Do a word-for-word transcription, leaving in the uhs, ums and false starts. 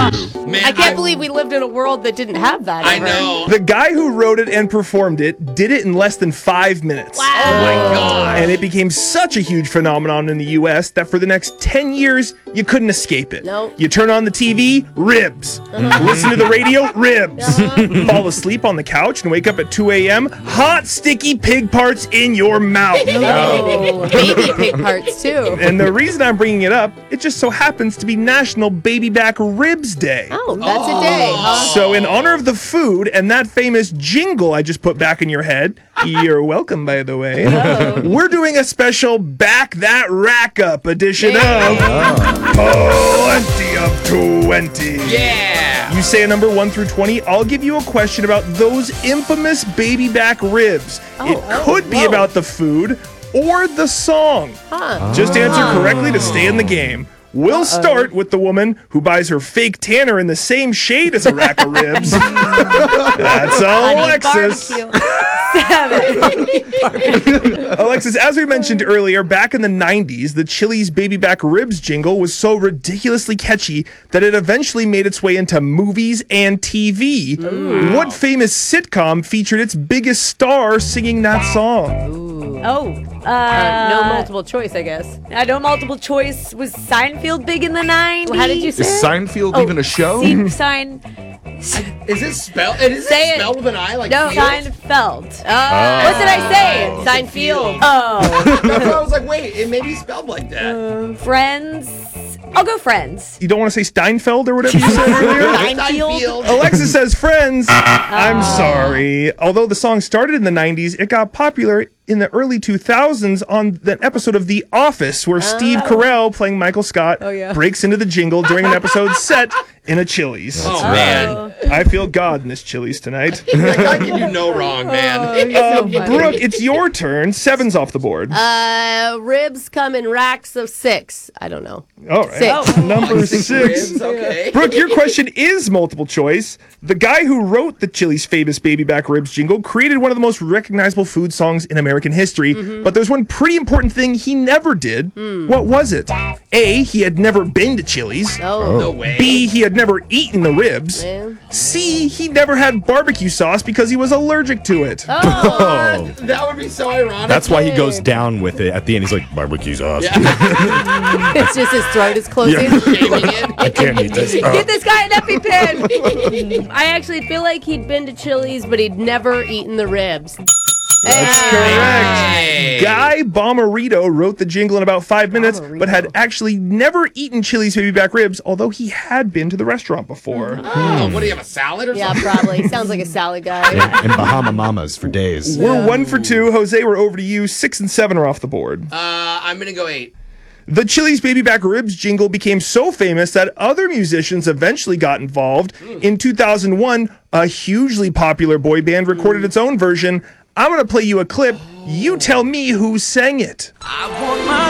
Man, I can't I- believe we lived in a world that didn't have that. I ever. know. The guy who wrote it and performed it did it in less than five minutes. Oh my god. And it became such a huge phenomenon in the U S that for the next ten years, you couldn't escape it. Nope. You turn on the T V, ribs. Listen to the radio, ribs. Fall asleep on the couch and wake up at two a.m., hot, sticky pig parts in your mouth. Oh, baby pig parts too. And the reason I'm bringing it up, it just so happens to be National Baby Back Ribs Day. Oh, that's a day, huh? So in honor of the food and that famous jingle I just put back in your head, you're welcome, by the way, we're doing a special Back That Rack Up edition of Plenty of twenty. Yeah. You say a number one through twenty, I'll give you a question about those infamous baby back ribs. it could be whoa. about the food or the song. Huh. Just answer correctly to stay in the game. We'll start with the woman who buys her fake tanner in the same shade as a rack of ribs. That's Alexis. Alexis, as we mentioned earlier, back in the nineties, the Chili's Baby Back Ribs jingle was so ridiculously catchy that it eventually made its way into movies and T V. What famous sitcom featured its biggest star singing that song? Oh, uh, Uh, no multiple choice, I guess. I know multiple choice. Was Seinfeld big in the nineties? How did you say Is it? Seinfeld Oh, even a show? Se- Sign. Is it spelled? It is Say it. spelled with an I, like No, field? Seinfeld. Uh, What did I say? Seinfeld. Oh, That's why I was like, wait, it may be spelled like that. Friends. I'll go Friends. You don't want to say Steinfeld or whatever you said earlier? Steinfeld. Alexis says Friends. I'm sorry. Although the song started in the nineties, it got popular in the early two thousands on an episode of The Office where Steve Carell, playing Michael Scott, yeah. breaks into the jingle during an episode set in a Chili's. Oh, man. I feel God in this Chili's tonight. That guy can do no wrong, man. Uh, Brooke, it's your turn. Seven's off the board. Uh, ribs come in racks of six. I don't know. All right. six. Number six. Ribs, okay. Brooke, your question is multiple choice. The guy who wrote the Chili's famous Baby Back Ribs jingle created one of the most recognizable food songs in American history, but there's one pretty important thing he never did. What was it? A, he had never been to Chili's. Oh, No way. B, he had never eaten the ribs. Yeah. C, he never had barbecue sauce because he was allergic to it. Oh. That would be so ironic. That's why he goes down with it at the end. He's like, barbecue sauce. it's just his throat is closing. Yeah. Shaming it. I can't eat this. Oh. Get this guy an EpiPen. I actually feel like he'd been to Chili's, but he'd never eaten the ribs. That's Hey. correct. Hey. Guy Bomarito wrote the jingle in about five minutes, but had actually never eaten Chili's Baby Back Ribs, although he had been to the restaurant before. Oh, what do you have, a salad or Yeah, something? probably. Sounds like a salad guy. And Bahama Mamas for days. We're one for two. Jose, we're over to you. Six and seven are off the board. Uh, I'm going to go eight. The Chili's Baby Back Ribs jingle became so famous that other musicians eventually got involved. In two thousand one, a hugely popular boy band recorded its own version. I'm going to play you a clip. You tell me who sang it. I want my